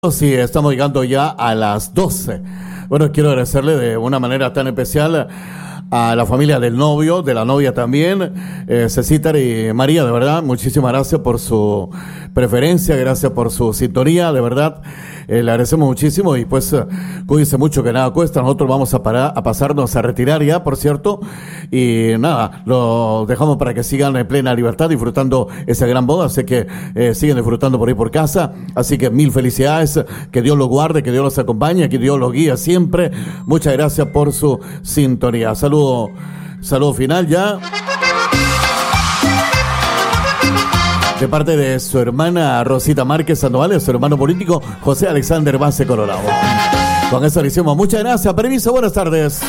Sí, estamos llegando ya a las 12. Bueno, quiero agradecerle de una manera tan especial a la familia del novio, de la novia también, Cecitar y María, de verdad, muchísimas gracias por su preferencia, gracias por su sintonía, de verdad, le agradecemos muchísimo y pues cuídense mucho que nada cuesta, nosotros vamos a pasarnos a retirar ya, por cierto, y nada, lo dejamos para que sigan en plena libertad disfrutando esa gran boda, así que siguen disfrutando por ahí por casa, así que mil felicidades, que Dios los guarde, que Dios los acompañe, que Dios los guíe siempre, muchas gracias por su sintonía, saludo final ya de parte de su hermana Rosita Márquez Sandoval, su hermano político José Alexander Base Colorado. Con eso le hicimos muchas gracias, permiso, buenas tardes.